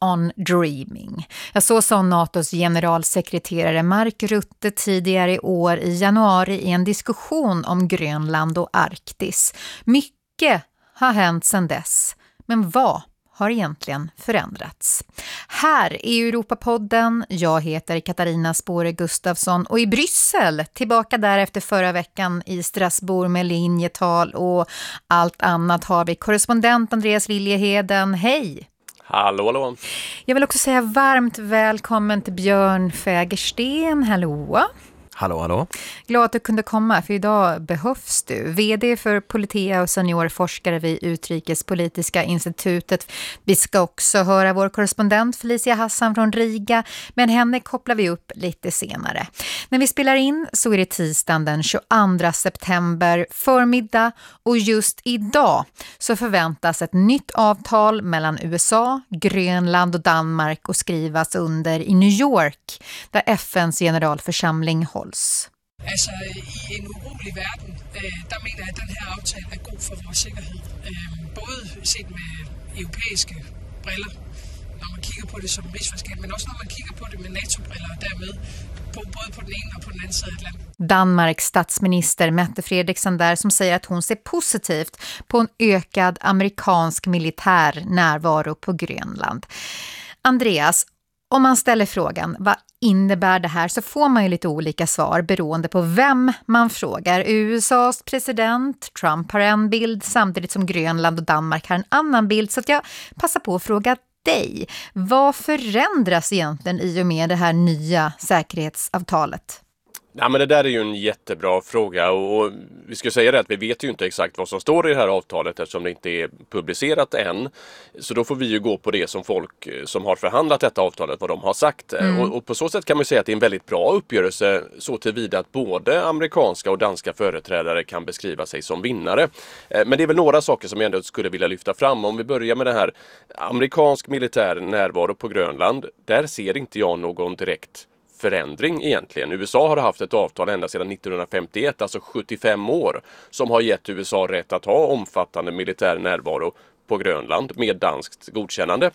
on dreaming. Så sa NATOs generalsekreterare Mark Rutte tidigare i år i januari i en diskussion om Grönland och Arktis. Mycket har hänt sedan dess, men vad har egentligen förändrats? Här i Europapodden, jag heter Katarina Spåre Gustafsson och i Bryssel, tillbaka där efter förra veckan i Strasbourg med linjetal och allt annat har vi korrespondent Andreas Liljeheden. Hej! Hallå, hallå. Jag vill också säga varmt välkommen till Björn Fägersten. Hallå! Hallå, hallå. Glad att du kunde komma, för idag behövs du. VD för Politea och seniorforskare vid Utrikespolitiska institutet. Vi ska också höra vår korrespondent Felicia Hassan från Riga, men henne kopplar vi upp lite senare. När vi spelar in så är det tisdagen den 22 september förmiddag, och just idag så förväntas ett nytt avtal mellan USA, Grönland och Danmark att skrivas under i New York, där FNs generalförsamling hålls. Altså i en urolig verden, der mener jeg, at den her aftale er god for vores sikkerhed. Både set med europæiske briller, når man kigger på det som rigsfællesskab, men også når man kigger på det med NATO-briller, og dermed både på den ene og på den anden side af Atlanten. Danmarks statsminister Mette Frederiksen där, som säger att hon ser positivt på en ökad amerikansk militär närvaro på Grönland. Andreas, om man ställer frågan, vad innebär det här, så får man ju lite olika svar beroende på vem man frågar. USAs president Trump har en bild, samtidigt som Grönland och Danmark har en annan bild. Så att jag passar på att fråga dig, vad förändras egentligen i och med det här nya säkerhetsavtalet? Ja, men det där är ju en jättebra fråga, och vi ska säga det att vi vet ju inte exakt vad som står i det här avtalet eftersom det inte är publicerat än. Så då får vi ju gå på det som folk som har förhandlat detta avtalet, vad de har sagt. Och på så sätt kan man säga att det är en väldigt bra uppgörelse, så tillvida att både amerikanska och danska företrädare kan beskriva sig som vinnare. Men det är väl några saker som jag ändå skulle vilja lyfta fram. Om vi börjar med det här, amerikansk militär närvaro på Grönland, där ser inte jag någon direkt förändring egentligen. USA har haft ett avtal ända sedan 1951, alltså 75 år, som har gett USA rätt att ha omfattande militär närvaro på Grönland med danskt godkännande.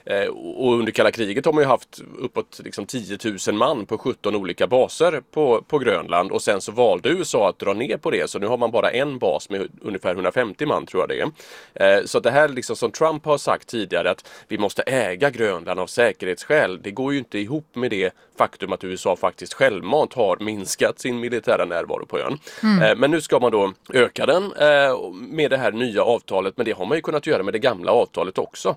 Och under kalla kriget har man ju haft uppåt 10 000 man på 17 olika baser på Grönland, och sen så valde USA att dra ner på det, så nu har man bara en bas med ungefär 150 man, tror jag det är. Så det här som Trump har sagt tidigare, att vi måste äga Grönland av säkerhetsskäl, det går ju inte ihop med det faktum att USA faktiskt självmant har minskat sin militära närvaro på ön. Men nu ska man då öka den med det här nya avtalet, men det har man ju kunnat göra med det gamla avtalet också.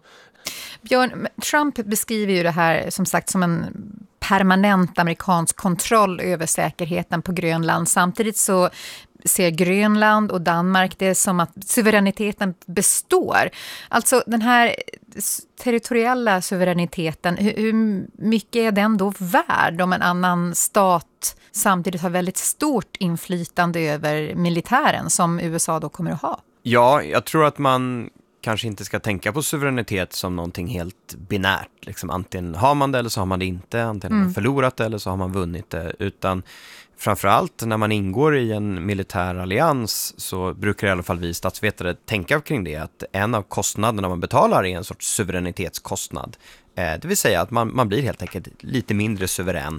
Björn, Trump beskriver ju det här som sagt som en permanent amerikansk kontroll över säkerheten på Grönland. Samtidigt så ser Grönland och Danmark det som att suveräniteten består. Alltså den här territoriella suveräniteten, hur mycket är den då värd om en annan stat samtidigt har väldigt stort inflytande över militären som USA då kommer att ha? Ja, jag tror att man kanske inte ska tänka på suveränitet som någonting helt binärt. Liksom, antingen har man det eller så har man det inte. Antingen har man förlorat det eller så har man vunnit det. Utan framförallt när man ingår i en militär allians så brukar i alla fall vi statsvetare tänka kring det. Att en av kostnaderna man betalar är en sorts suveränitetskostnad. Det vill säga att man blir helt enkelt lite mindre suverän.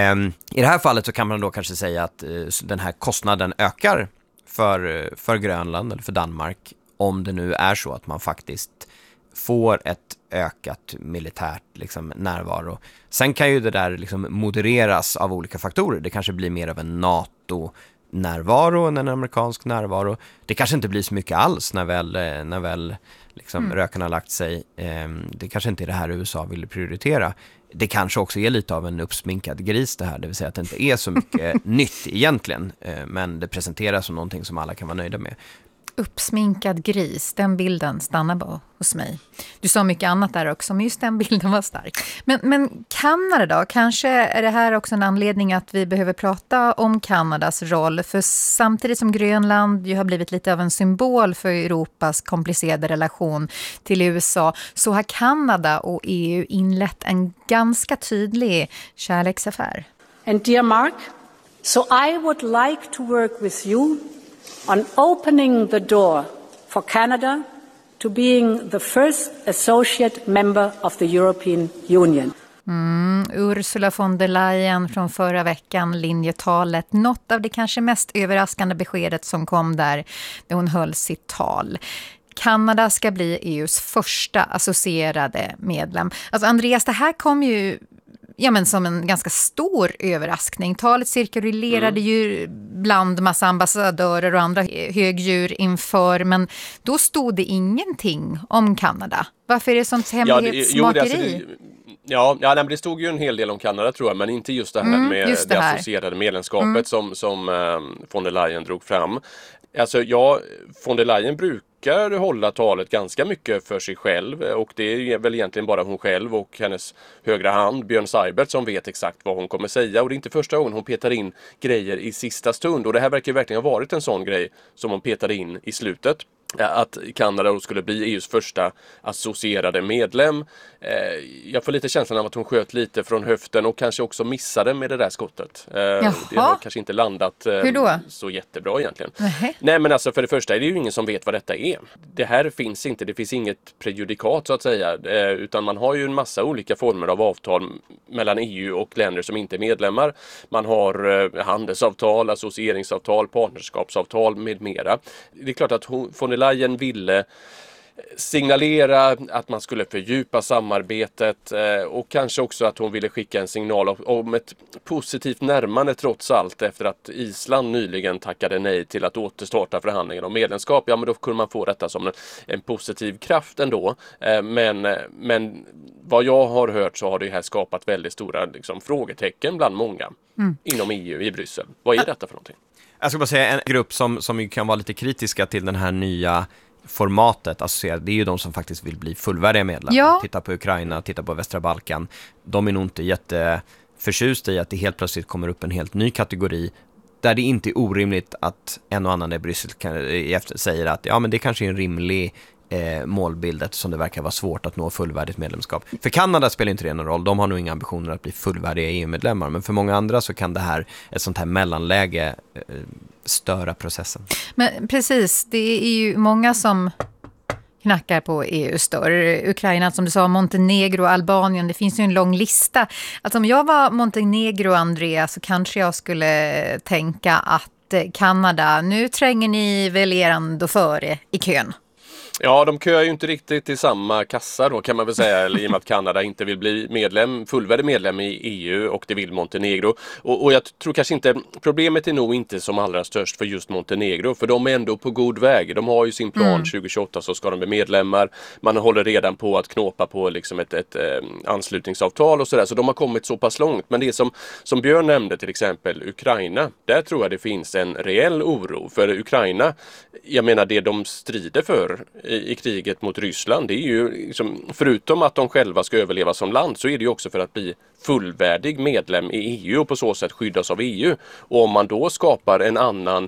I det här fallet så kan man då kanske säga att den här kostnaden ökar för Grönland eller för Danmark, om det nu är så att man faktiskt får ett ökat militärt närvaro. Sen kan ju det där modereras av olika faktorer. Det kanske blir mer av en NATO-närvaro än en amerikansk närvaro. Det kanske inte blir så mycket alls när väl röken har lagt sig. Det kanske inte är det här USA vill prioritera. Det kanske också är lite av en uppsminkad gris det här. Det vill säga att det inte är så mycket nytt egentligen. Men det presenteras som någonting som alla kan vara nöjda med. Uppsminkad gris, den bilden stannar bara hos mig. Du sa mycket annat där också, men just den bilden var stark. Men Kanada då? Kanske är det här också en anledning att vi behöver prata om Kanadas roll. För samtidigt som Grönland ju har blivit lite av en symbol för Europas komplicerade relation till USA, så har Kanada och EU inlett en ganska tydlig kärleksaffär. And dear Mark, so I would like to work with you on opening the door for Canada to to being the first associate member of the European Union. Ursula von der Leyen från förra veckan, linjetalet. Något av det kanske mest överraskande beskedet som kom där hon höll sitt tal. Kanada ska bli EUs första associerade medlem. Alltså Andreas, det här kom ju som en ganska stor överraskning. Talet cirkulerade ju bland massa ambassadörer och andra högdjur inför, men då stod det ingenting om Kanada. Varför är det sånt hemlighetsmakeri? Men det stod ju en hel del om Kanada tror jag, men inte just det här med det associerade medlemskapet som von der Leyen drog fram. Alltså von der Leyen brukar hålla talet ganska mycket för sig själv, och det är väl egentligen bara hon själv och hennes högra hand Björn Seibert som vet exakt vad hon kommer säga, och det är inte första gången hon petar in grejer i sista stund, och det här verkar verkligen ha varit en sån grej som hon petade in i slutet. Att Kanada skulle bli EUs första associerade medlem. Jag får lite känslan av att hon sköt lite från höften och kanske också missade med det där skottet. Det har kanske inte landat så jättebra egentligen. Nej, men alltså för det första är det ju ingen som vet vad detta är. Det här finns inte, det finns inget prejudikat så att säga, utan man har ju en massa olika former av avtal mellan EU och länder som inte är medlemmar. Man har handelsavtal, associeringsavtal, partnerskapsavtal med mera. Det är klart att von der Leyen ville signalera att man skulle fördjupa samarbetet och kanske också att hon ville skicka en signal om ett positivt närmande trots allt, efter att Island nyligen tackade nej till att återstarta förhandlingen om medlemskap. Ja, men då kunde man få detta som en positiv kraft ändå. Men vad jag har hört så har det här skapat väldigt stora frågetecken bland många inom EU i Bryssel. Vad är detta för någonting? Jag ska bara säga en grupp som kan vara lite kritiska till den här nya formatet associerad, det är ju de som faktiskt vill bli fullvärdiga medlemmar. Ja. Titta på Ukraina, titta på Västra Balkan. De är nog inte jätteförtjusta i att det helt plötsligt kommer upp en helt ny kategori där det inte är orimligt att en och annan i Bryssel säger att men det kanske är en rimlig målbild, eftersom det verkar vara svårt att nå fullvärdigt medlemskap. För Kanada spelar inte det någon roll, de har nog inga ambitioner att bli fullvärdiga EU-medlemmar, men för många andra så kan det här, ett sånt här mellanläge, störa processen. Men precis, det är ju många som knackar på EUs dörr. Ukraina, som du sa, Montenegro, Albanien, det finns ju en lång lista. Alltså om jag var Montenegro, Andrea, så kanske jag skulle tänka att Kanada, nu tränger ni väl er ändå före i kön. Ja, de köar ju inte riktigt till samma kassa då, kan man väl säga, i och med att Kanada inte vill bli fullvärdig medlem i EU, och det vill Montenegro. Och jag tror kanske inte, problemet är nog inte som allra störst för just Montenegro, för de är ändå på god väg. De har ju sin plan 2028, så ska de bli medlemmar. Man håller redan på att knåpa på ett anslutningsavtal och sådär, så de har kommit så pass långt. Men det som Björn nämnde, till exempel Ukraina, där tror jag det finns en reell oro. För Ukraina, jag menar det de strider för i kriget mot Ryssland, det är ju förutom att de själva ska överleva som land, så är det ju också för att bli fullvärdig medlem i EU och på så sätt skyddas av EU. Och om man då skapar en annan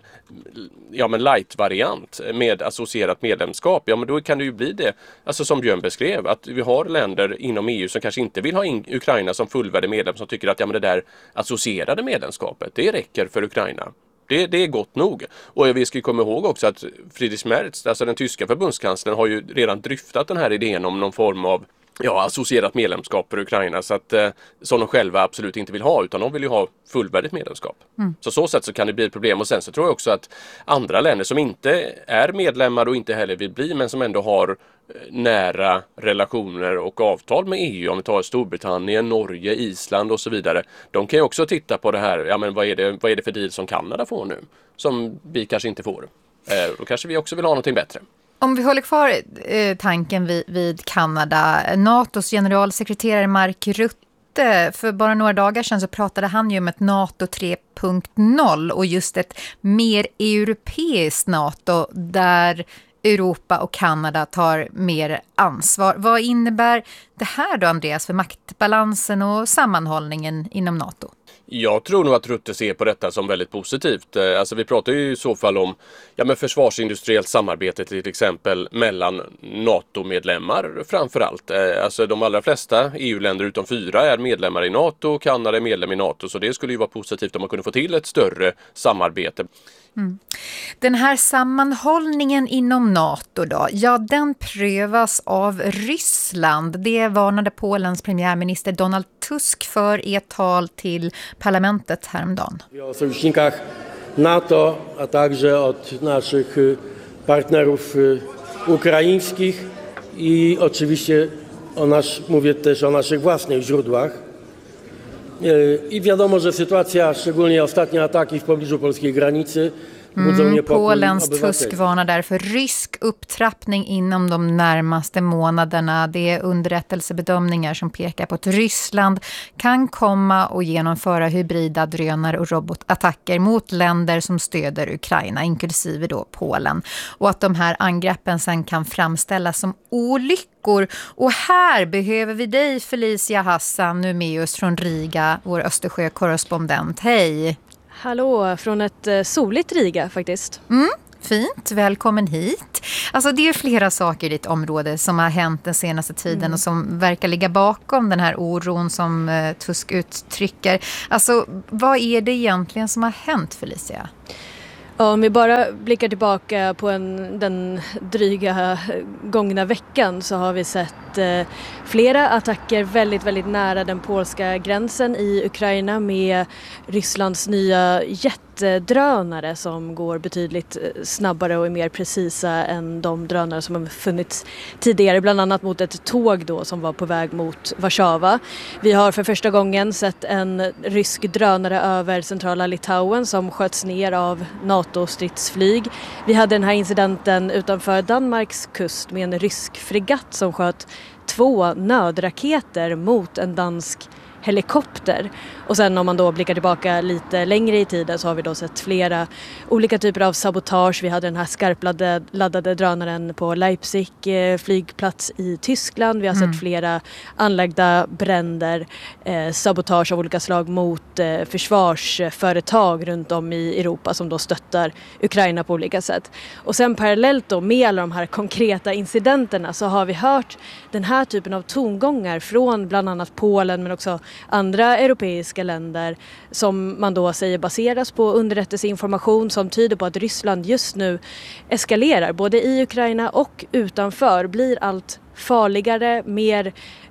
light-variant med associerat medlemskap, men då kan det ju bli det, alltså som Björn beskrev, att vi har länder inom EU som kanske inte vill ha Ukraina som fullvärdig medlem, som tycker att det där associerade medlemskapet, det räcker för Ukraina. Det är gott nog. Och vi ska komma ihåg också att Friedrich Merz, alltså den tyska förbundskanslern, har ju redan dryftat den här idén om någon form av associerat medlemskap för Ukraina, så att, som de själva absolut inte vill ha, utan de vill ju ha fullvärdigt medlemskap. Så sätt så kan det bli ett problem. Och sen så tror jag också att andra länder som inte är medlemmar och inte heller vill bli, men som ändå har nära relationer och avtal med EU, om vi tar Storbritannien, Norge, Island och så vidare, de kan ju också titta på det här, men vad är det för deal som Kanada får nu, som vi kanske inte får. Då kanske vi också vill ha någonting bättre. Om vi håller kvar tanken vid Kanada, NATOs generalsekreterare Mark Rutte, för bara några dagar sedan så pratade han ju om ett NATO 3.0 och just ett mer europeiskt NATO där Europa och Kanada tar mer ansvar. Vad innebär det här då, Andreas, för maktbalansen och sammanhållningen inom NATO? Jag tror nog att Rutte ser på detta som väldigt positivt. Alltså vi pratar ju i så fall om försvarsindustriellt samarbete till exempel mellan NATO-medlemmar framförallt. Alltså de allra flesta EU-länder utom 4 är medlemmar i NATO, Kanada är medlem i NATO, så det skulle ju vara positivt om man kunde få till ett större samarbete. Den här sammanhållningen inom NATO då, ja den prövas av Ryssland. Det varnade Polens premiärminister Donald Tusk för i ett tal till parlamentet häromdagen. O sojusznikach NATO, a także od naszych partnerów ukraińskich i oczywiście mówię też o naszych własnych źródłach. I wiadomo, że sytuacja, szczególnie ostatnie ataki w pobliżu polskiej granicy, budzą niepokój Polens Tusk obywateli. varnar därför rysk upptrappning inom de närmaste månaderna. Det är underrättelsebedömningar som pekar på att Ryssland kan komma och genomföra hybrida drönare och robotattacker mot länder som stöder Ukraina, inklusive då Polen. Och att de här angreppen sen kan framställas som olyckor. Och här behöver vi dig, Felicia Hassan, nu med oss från Riga, vår Östersjö-korrespondent. Hej! Hallå, från ett soligt Riga faktiskt. Fint, välkommen hit. Alltså det är flera saker i ditt område som har hänt den senaste tiden och som verkar ligga bakom den här oron som Tusk uttrycker. Alltså vad är det egentligen som har hänt, Felicia? Ja, om vi bara blickar tillbaka på den dryga gångna veckan så har vi sett flera attacker väldigt, väldigt nära den polska gränsen i Ukraina med Rysslands nya jättedrönare som går betydligt snabbare och är mer precisa än de drönare som har funnits tidigare, bland annat mot ett tåg då som var på väg mot Warszawa. Vi har för första gången sett en rysk drönare över centrala Litauen som sköts ner av NATO-stridsflyg. Vi hade den här incidenten utanför Danmarks kust med en rysk fregatt som sköt 2 nödraketer mot en dansk helikopter. Och sen om man då blickar tillbaka lite längre i tiden så har vi då sett flera olika typer av sabotage. Vi hade den här skarpladdade drönaren på Leipzig flygplats i Tyskland. Vi har sett flera anlagda bränder, sabotage av olika slag mot försvarsföretag runt om i Europa som då stöttar Ukraina på olika sätt. Och sen parallellt då med alla de här konkreta incidenterna så har vi hört den här typen av tongångar från bland annat Polen men också andra europeiska länder som man då säger baseras på underrättelseinformation som tyder på att Ryssland just nu eskalerar både i Ukraina och utanför, blir allt farligare, mer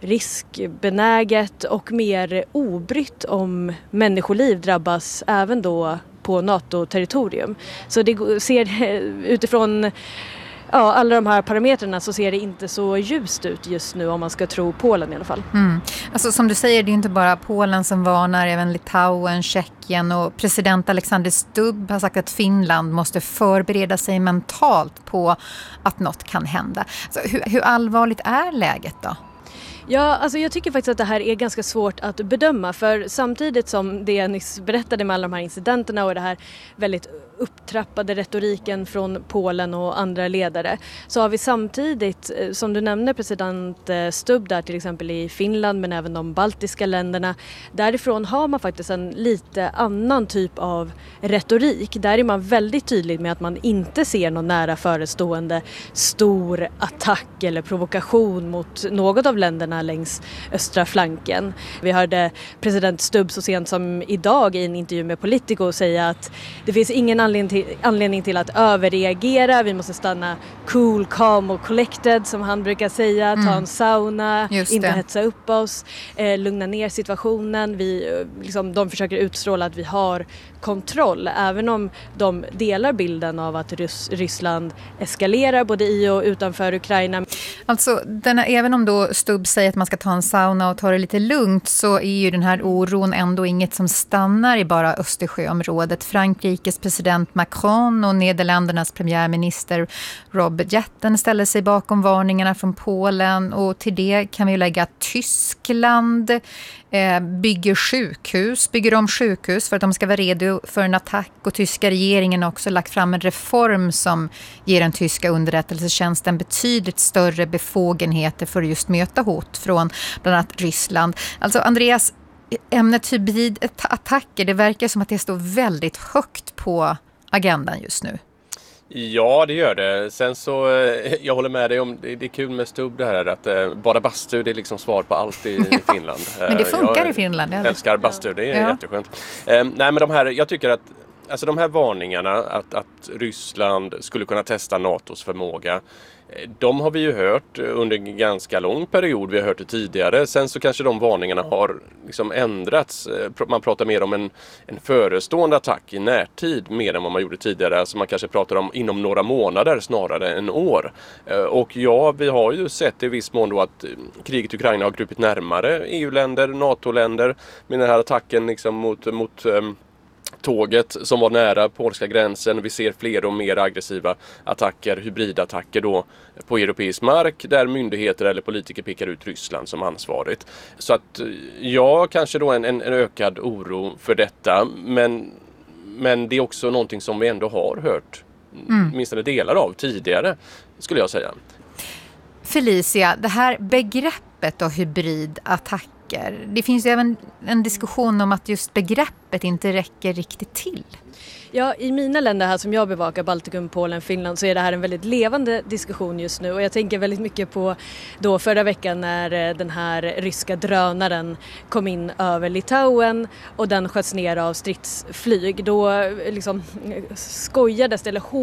riskbenäget och mer obrytt om människoliv drabbas även då på NATO-territorium. Så det ser utifrån alla de här parametrarna så ser det inte så ljust ut just nu om man ska tro Polen i alla fall. Alltså som du säger, det är inte bara Polen som varnar, även Litauen, Tjeckien och president Alexander Stubb har sagt att Finland måste förbereda sig mentalt på att något kan hända. Så hur allvarligt är läget då? Ja, alltså jag tycker faktiskt att det här är ganska svårt att bedöma, för samtidigt som det jag nyss berättade med alla de här incidenterna och det här väldigt upptrappade retoriken från Polen och andra ledare, så har vi samtidigt, som du nämnde, president Stubb där till exempel i Finland men även de baltiska länderna. Därifrån har man faktiskt en lite annan typ av retorik. Där är man väldigt tydlig med att man inte ser någon nära förestående stor attack eller provokation mot något av länderna längs östra flanken. Vi hörde president Stubb så sent som idag i en intervju med Politico säga att det finns ingen anledning till att överreagera. Vi måste stanna cool, calm och collected som han brukar säga. Ta en sauna, inte hetsa upp oss, lugna ner situationen. De försöker utstråla att vi har kontroll, även om de delar bilden av att Ryssland eskalerar både i och utanför Ukraina. Alltså, även om då Stubb säger att man ska ta en sauna och ta det lite lugnt, så är ju den här oron ändå inget som stannar i bara Östersjöområdet. Frankrikes president Macron och Nederländernas premiärminister Rob Jetten ställer sig bakom varningarna från Polen, och till det kan vi lägga att Tyskland bygger om sjukhus för att de ska vara redo för en attack, och tyska regeringen har också lagt fram en reform som ger den tyska underrättelsetjänsten betydligt större befogenheter för att just möta hot från bland annat Ryssland. Alltså Andreas, ämnet hybridattacker, det verkar som att det står väldigt högt på agendan just nu. Ja, det gör det. Sen så, jag håller med dig om, det är kul med Stubb det här att bada bastu, det är liksom svar på allt i Finland. Men det funkar i Finland. Jag älskar bastu, det är jätteskönt. Nej, men jag tycker att Alltså de här varningarna att Ryssland skulle kunna testa NATOs förmåga, de har vi ju hört under en ganska lång period. Vi har hört det tidigare. Sen så kanske de varningarna har liksom ändrats. Man pratar mer om en förestående attack i närtid mer än vad man gjorde tidigare. Alltså man kanske pratar om inom några månader snarare än år. Och ja, vi har ju sett i viss mån då att kriget i Ukraina har krupit närmare EU-länder, NATO-länder med den här attacken liksom mot tåget som var nära polska gränsen. Vi ser fler och mer aggressiva attacker, hybridattacker då på europeisk mark där myndigheter eller politiker pekar ut Ryssland som ansvarigt. Så att ja, kanske då en ökad oro för detta, men det är också någonting som vi ändå har hört åtminstone delar av tidigare, skulle jag säga. Felicia, det här begreppet av hybridattack, det finns ju även en diskussion om att just begreppet inte räcker riktigt till. Ja, i mina länder här som jag bevakar, Baltikum, Polen, Finland, så är det här en väldigt levande diskussion just nu. Och jag tänker väldigt mycket på då förra veckan när den här ryska drönaren kom in över Litauen och den sköts ner av stridsflyg. Då liksom skojades det eller